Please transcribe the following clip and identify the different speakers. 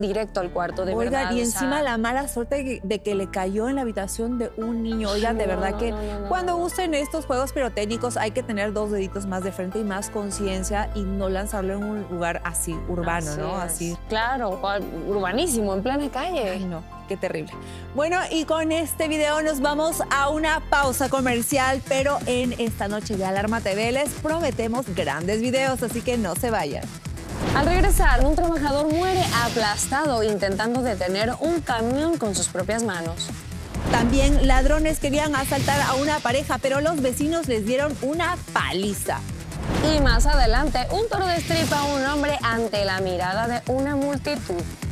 Speaker 1: directo al cuarto, de verdad.
Speaker 2: Oigan, y
Speaker 1: o
Speaker 2: encima
Speaker 1: sea,
Speaker 2: la mala suerte de que le cayó en la habitación de un niño. Oigan, de verdad que cuando usen estos juegos pirotécnicos hay que tener 2 deditos más de frente y más conciencia y no lanzarlo en un lugar así, urbano, ¿no?
Speaker 1: es.
Speaker 2: Así.
Speaker 1: Claro, urbanísimo, en plena calle.
Speaker 2: Ay, no, qué terrible. Bueno, y con este video nos vamos a una pausa comercial, pero en esta noche de Alarma TV les prometemos grandes videos, así que no se vayan.
Speaker 1: Al regresar, un trabajador muere aplastado intentando detener un camión con sus propias manos.
Speaker 2: También ladrones querían asaltar a una pareja, pero los vecinos les dieron una paliza.
Speaker 1: Y más adelante, un toro destripa a un hombre ante la mirada de una multitud.